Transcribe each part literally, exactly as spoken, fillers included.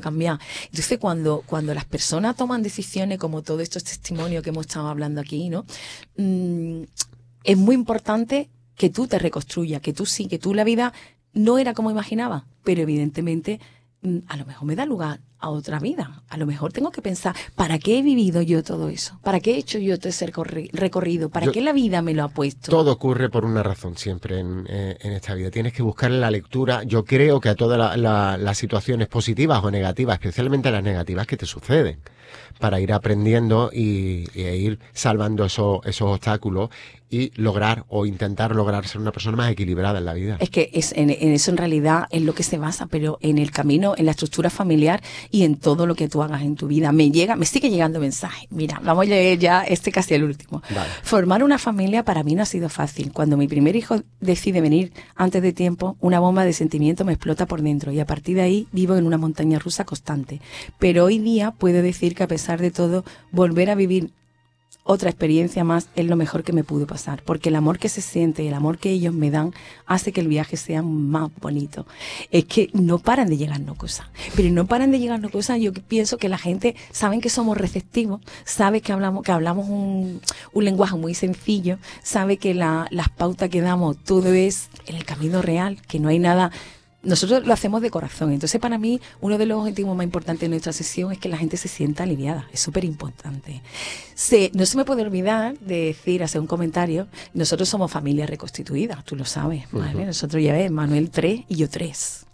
cambiar. Entonces, cuando, cuando las personas toman decisiones, como todos estos testimonios que hemos estado hablando aquí, ¿no? Mm, es muy importante que tú te reconstruyas, que tú sí, que tú la vida no era como imaginabas, pero evidentemente a lo mejor me da lugar a otra vida. A lo mejor tengo que pensar, ¿para qué he vivido yo todo eso? ¿Para qué he hecho yo todo ese recorrido? ¿Para yo, qué la vida me lo ha puesto? Todo ocurre por una razón siempre en, eh, en esta vida. Tienes que buscar la lectura. Yo creo que a todas la, la, las situaciones positivas o negativas, especialmente las negativas que te suceden, para ir aprendiendo y, y ir salvando esos, esos obstáculos y lograr o intentar lograr ser una persona más equilibrada en la vida. Es que es, en, en eso en realidad es lo que se basa, pero en el camino, en la estructura familiar y en todo lo que tú hagas en tu vida. Me llega, me sigue llegando mensajes. Mira, vamos a leer ya este casi el último. Vale. Formar una familia para mí no ha sido fácil. Cuando mi primer hijo decide venir antes de tiempo, una bomba de sentimiento me explota por dentro y a partir de ahí vivo en una montaña rusa constante. Pero hoy día puedo decir que a pesar de todo, volver a vivir otra experiencia más es lo mejor que me pudo pasar, porque el amor que se siente, el amor que ellos me dan, hace que el viaje sea más bonito. Es que no paran de llegarnos cosas, pero no paran de llegarnos cosas. Yo pienso que la gente saben que somos receptivos, sabe que hablamos, que hablamos un, un lenguaje muy sencillo, sabe que la, las pautas que damos, todo es en el camino real, que no hay nada. Nosotros lo hacemos de corazón. Entonces, para mí, uno de los objetivos más importantes de nuestra sesión es que la gente se sienta aliviada. Es súper importante. Se, no se me puede olvidar de decir, hacer un comentario, nosotros somos familia reconstituida, tú lo sabes, ¿vale? Uh-huh. Nosotros ya ves, Manuel tres y yo tres.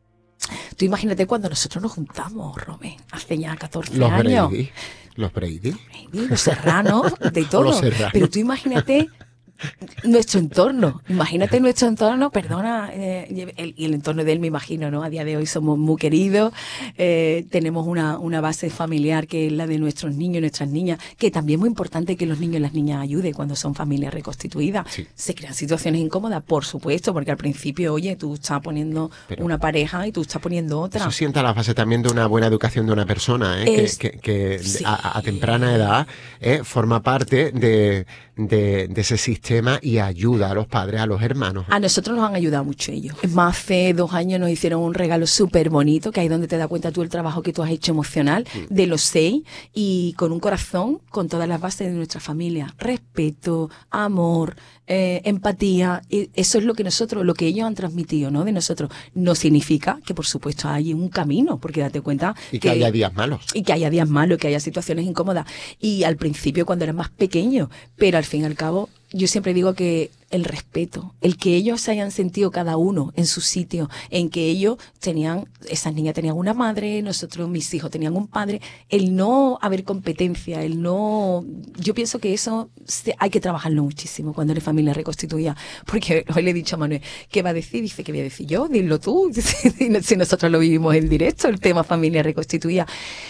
Tú imagínate cuando nosotros nos juntamos, Romén, hace ya catorce los años. Brady, los Brady. Brady, los Serranos, de todo. Los Serranos. Pero tú imagínate nuestro entorno, imagínate nuestro entorno, perdona, eh, el, y el entorno de él me imagino, ¿no? A día de hoy somos muy queridos, eh, tenemos una, una base familiar que es la de nuestros niños y nuestras niñas, que también es muy importante que los niños y las niñas ayuden cuando son familias reconstituidas. Sí. Se crean situaciones incómodas, por supuesto, porque al principio, oye, tú estás poniendo Pero una pareja y tú estás poniendo otra. Eso sienta la base también de una buena educación de una persona, ¿eh? Es, que, que, que sí. a, a temprana edad ¿eh? forma parte de, de, de ese sistema y ayuda a los padres, a los hermanos. A nosotros nos han ayudado mucho ellos. Es más, hace dos años nos hicieron un regalo súper bonito, que ahí es donde te das cuenta tú el trabajo que tú has hecho emocional, mm. de los seis, y con un corazón, con todas las bases de nuestra familia. Respeto, amor, eh, empatía. Y eso es lo que nosotros, lo que ellos han transmitido, ¿no? De nosotros. No significa que, por supuesto, hay un camino, porque date cuenta y que, que haya días malos. Y que haya días malos, que haya situaciones incómodas. Y al principio, cuando eras más pequeño, pero al fin y al cabo, yo siempre digo que el respeto, el que ellos se hayan sentido cada uno en su sitio, en que ellos tenían, esas niñas tenían una madre, nosotros, mis hijos tenían un padre, el no haber competencia, el no, yo pienso que eso se, hay que trabajarlo muchísimo cuando eres familia reconstituida, porque hoy le he dicho a Manuel, ¿qué va a decir? Dice, ¿qué voy a decir yo? Dilo tú, si nosotros lo vivimos en directo, el tema familia reconstituida.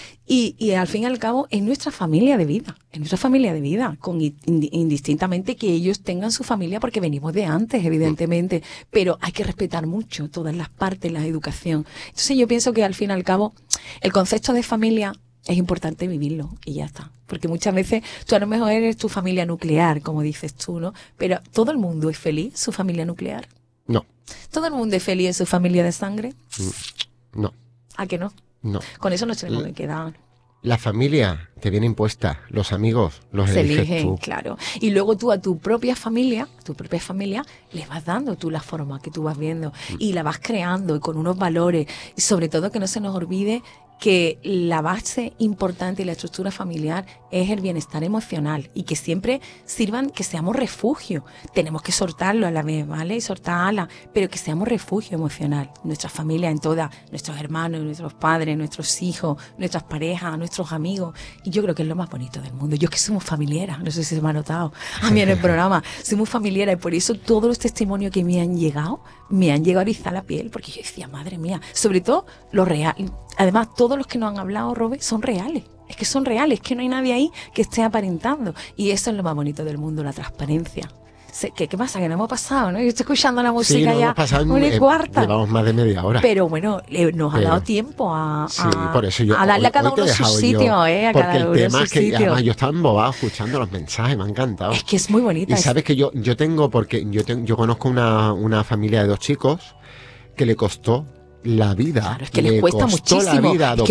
Y, y al fin y al cabo es nuestra familia de vida, es nuestra familia de vida, con indistintamente que ellos tengan su familia porque venimos de antes, evidentemente, pero hay que respetar mucho todas las partes, la educación. Entonces yo pienso que al fin y al cabo el concepto de familia es importante vivirlo y ya está. Porque muchas veces tú a lo mejor eres tu familia nuclear, como dices tú, ¿no? Pero ¿todo el mundo es feliz, su familia nuclear? No. ¿Todo el mundo es feliz en su familia de sangre? No. ¿A que no? No. Con eso nos tenemos que quedar. La familia te viene impuesta, los amigos los se eliges eligen, tú. Claro. Y luego tú a tu propia familia, a tu propia familia, le vas dando tú la forma que tú vas viendo mm. y la vas creando y con unos valores. Y sobre todo que no se nos olvide que la base importante y la estructura familiar es el bienestar emocional y que siempre sirvan, que seamos refugio. Tenemos que soltarlo a la vez, ¿vale? Y soltarla, pero que seamos refugio emocional. Nuestra familia en toda, nuestros hermanos, nuestros padres, nuestros hijos, nuestras parejas, nuestros amigos. Y yo creo que es lo más bonito del mundo. Yo es que somos familiares, no sé si se me ha notado a mí en el programa. Somos familiares y por eso todos los testimonios que me han llegado, me han llegado a erizar la piel, porque yo decía, madre mía, sobre todo lo real. Además, todos los que nos han hablado, Robert, son reales. Es que son reales, es que no hay nadie ahí que esté aparentando. Y eso es lo más bonito del mundo, la transparencia. ¿Qué, qué pasa? Que no hemos pasado, ¿no? Yo estoy escuchando la música sí, no ya hemos pasado una y en, cuarta. Llevamos más de media hora. Pero bueno, eh, nos Pero, ha dado tiempo a, a, sí, por eso yo, a darle hoy, a cada hoy uno su sitio, yo, ¿eh? A porque cada el uno tema su es que sitio. además yo estaba embobado escuchando los mensajes, me ha encantado. Es que es muy bonita. Y sabes que yo, yo tengo, porque yo, tengo, yo conozco una, una familia de dos chicos que le costó la vida. Claro, es que le les cuesta costó muchísimo. la vida